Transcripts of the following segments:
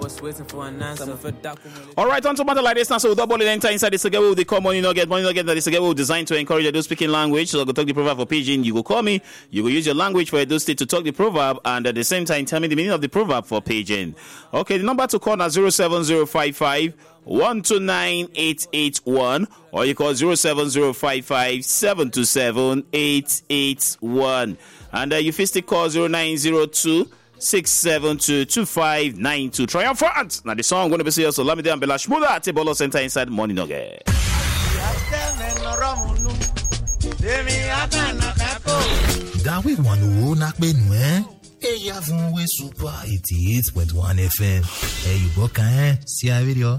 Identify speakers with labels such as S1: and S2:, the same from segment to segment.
S1: was waiting for an answer.
S2: All right, on to matter like this now. So we'll double it enter inside this again with the call money nugget. Money nugget that is again will designed to encourage you speaking language. So I go talk the proverb for pidgin. You go call me. You go use your language for Edo State to talk the proverb, and at the same time tell me the meaning of the proverb for pidgin. Okay, the number to call is 07055 129-881, or you call 07055 727 881, and you still call 0902 672-2592. Triumphant. Now the song going to be serious. So Lamide and Bella Shmula at Tebolo Center inside Money Nugget.
S3: Dawe wanu nak benu Eya vunwe super 88.1 FM. You go kan si a video.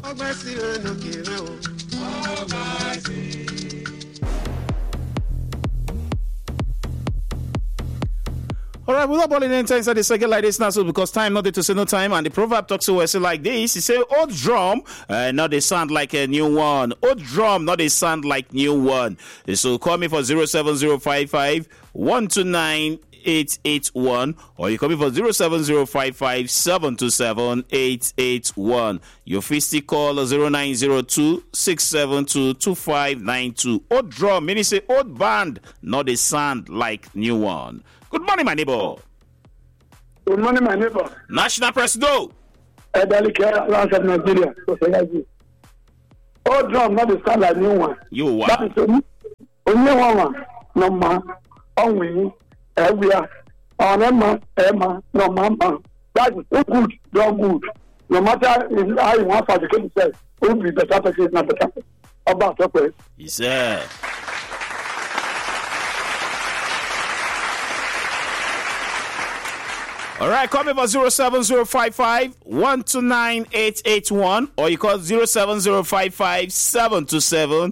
S2: All right, we're not balling inside the second like this now, so because time not there to say no time, and the proverb talks to us like this. He say, old drum, not they sound like a new one. Old drum, not they sound like new one. So call me for 07055 129 881, or you call me for 07055 727 881. Your fisty call 0902 672 2592. Old drum, meaning say old band, not they sound like new one. Good morning, my neighbor.
S4: Good morning, my neighbor.
S2: National President.
S4: Edalicare, Lance of Nigeria. Old drum, not the sound like new one.
S2: You
S4: That
S2: are.
S4: is only one. No man, only everywhere. On Emma, no man. That is so good, drum good. No matter how you want to educate yourself, it will be better person, not better. About okay.
S2: He said. All right, call me for 07055 129 881, or you call 07055 727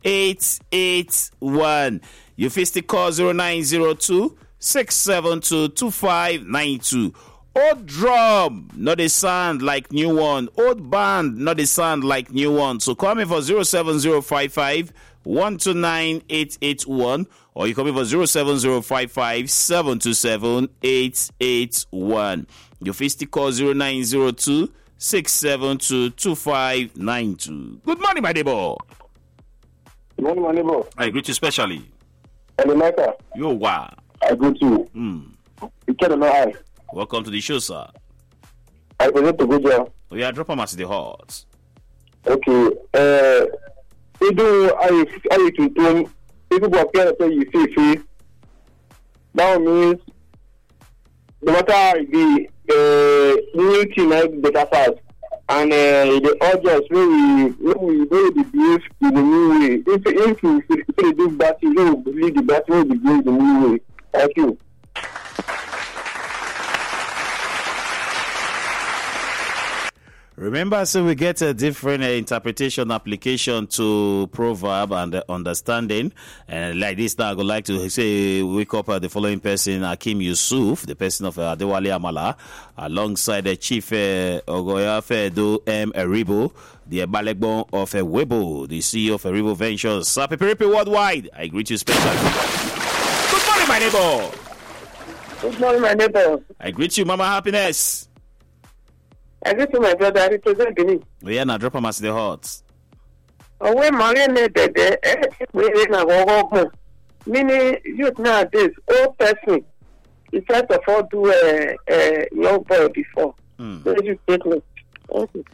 S2: 881. You fisty call 0902 672 2592. Old drum, not a sound like new one. Old band, not a sound like new one. So call me for 07055 129 881, or you call me for 07055 727 881. Your fisty call 0902 672 2592. Good morning, my neighbor.
S4: Good morning, my neighbor.
S2: I greet you specially.
S4: Elimeka,
S2: Yo, wow.
S4: I go to you. Can't know.
S2: Welcome to the show, sir.
S4: I present to good job.
S2: We are dropping us the heart.
S4: Okay. You do I to do people go appear to you see. That means no matter the new team like better fast, and the audience when we believe in the new way. If you do that, you will believe the best will be in the new way. Thank you.
S2: Remember, so we get a different interpretation application to proverb and understanding. And like this, now I would like to say, wake up the following person, Hakim Yusuf, the person of Adewale Amala, alongside the chief Ogoya Fedo M. Eribo, the Balegbon of Webo, the CEO of Eribo Ventures, Sapipiripi Worldwide. I greet you specially. Good morning, my neighbor.
S4: Good morning, my neighbor.
S2: I greet you, Mama Happiness.
S4: I go to my brother, I represent Benin.
S2: We are not dropping us the hearts.
S4: When Maria made meaning youth nowadays, old person, he first of all do a young boy before. So you take me. Thank you.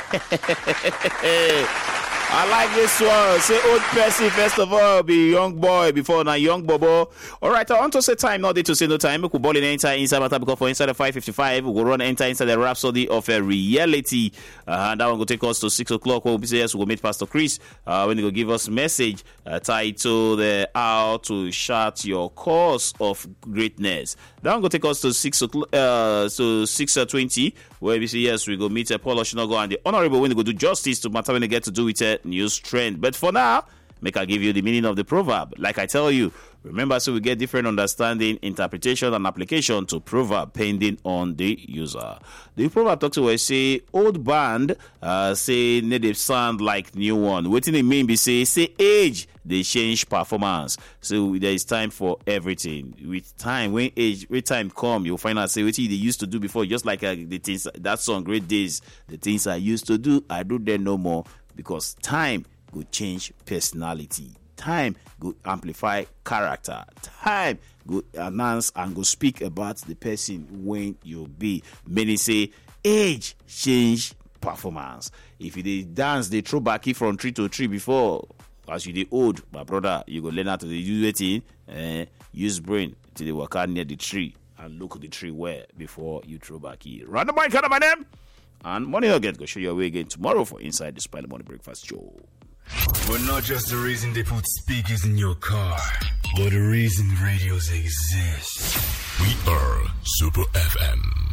S2: I like this one. Say old person first of all, be young boy before now young bobo. All right, I want to say time, not day to say no time. We could ball in enter inside matter because for inside the 5:55, we will run enter inside the Rhapsody of a Reality. And that one will take us to 6 o'clock. We'll be yes, we'll meet Pastor Chris when he will give us message titled How to Chart Your Course of Greatness. That one will take us to 6 o'clock, to 6:20, where we say yes, we go meet Paul Oshinogo and the Honorable when they go do justice to matter when they get to do with news trend. But for now, make I give you the meaning of the proverb. Like I tell you, remember, so we get different understanding, interpretation, and application to proverb pending on the user. The proverb talks about say old band say need they sound like new one. What it mean be say age they change performance. So there is time for everything. With time, when time come, you'll find out say what they used to do before. Just like the things that song Great Days, the things I used to do, I do them no more, because time will change personality. Time go amplify character. Time go announce and go speak about the person when you be. Many say age change performance. If you dey dance, they throw back from tree to tree before. As you dey old, my brother, you go learn how to use wetin, use brain till they work out near the tree and look the tree where before you throw back. Run the mic out of my name. And Money Nugget go show you a way again tomorrow for Inside the Spider Money Breakfast Show.
S1: But not just the reason they put speakers in your car, but the reason radios exist.
S3: We are Super FM.